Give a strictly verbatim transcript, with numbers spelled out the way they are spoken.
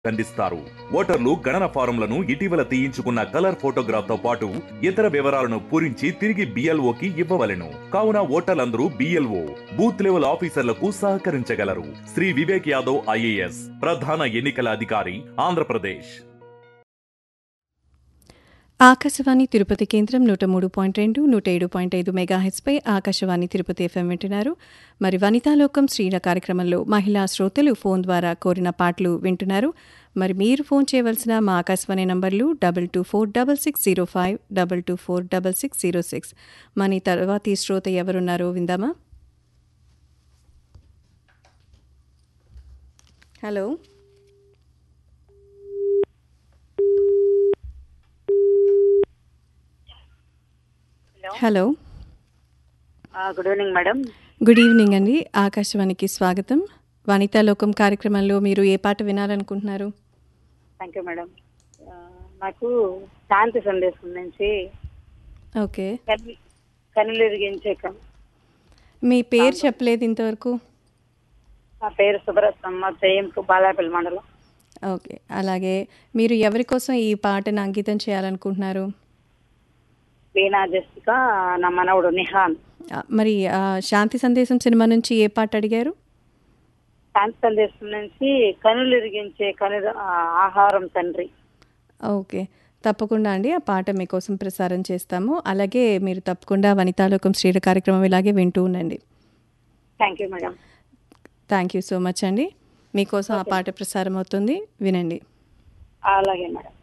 అందిస్తారు. ఓటర్లు గణన ఫారంలను ఇటీవల తీయించుకున్న కలర్ ఫోటోగ్రాఫ్ తో పాటు ఇతర వివరాలను పూరించి తిరిగి బిఎల్ఓకి ఇవ్వవలెను. కావున ఓటర్లందరూ బిఎల్ఓ బూత్ లెవెల్ ఆఫీసర్లకు సహకరించగలరు. శ్రీ వివేక్ యాదవ్ ఐఏఎస్ ప్రధాన ఎన్నికల అధికారి, ఆంధ్రప్రదేశ్. ఆకాశవాణి తిరుపతి కేంద్రం నూట మూడు పాయింట్ రెండు నూట ఏడు పాయింట్ ఐదు మెగాహెచ్పై ఆకాశవాణి తిరుపతి ఎఫ్ఎం వింటున్నారు. మరి వనితాలోకం స్త్రీల కార్యక్రమంలో మహిళా శ్రోతలు ఫోన్ ద్వారా కోరిన పాటలు వింటున్నారు. మరి మీరు ఫోన్ చేయవలసిన మా ఆకాశవాణి నంబర్లు double two four double six zero five double two four double six zero six. మన తర్వాతి శ్రోత ఎవరున్నారో విందామా? Hello hello good evening madam. Good evening అండి. ఆకాశవాణికి స్వాగతం. వనితాలోకం కార్యక్రమంలో మీరు ఏ పాట వినాలనుకుంటున్నారు? Thank you madam. నాకు శాంతి సందేశం నుంచి ఓకే, కనులు ఎరిగించే కం మీ పేరు చెప్పలేదు ఇంతవరకు. నా పేరు సుబ్రతమ్మ, చేయంకు బాలాపల్లి మండలం. ఓకే, అలాగే మీరు ఎవరి కోసం ఈ పాటను అంకితం చేయాలనుకుంటున్నారు? వీణా జస్టిక, నా మనవడు నిహాన్. ఆ, మరి ఆ, శాంతి సందేశం సినిమా నుంచి ఏ పాట అడిగారు? శాంతి సందేశం నుంచి కనులు ఎరిగించే కను ఆహారం తండ్రి. ఓకే, తప్పకుండా అండి, ఆ పాట మీకోసం ప్రసారం చేస్తాము. అలాగే మీరు తప్పకుండా వనితాలోకం స్త్రీల కార్యక్రమం ఇలాగే వింటూ ఉండండి. Thank you madam. Thank you so much అండి. మీకోసం ఆ పాట ప్రసారం అవుతుంది, వినండి. అలాగే మేడం.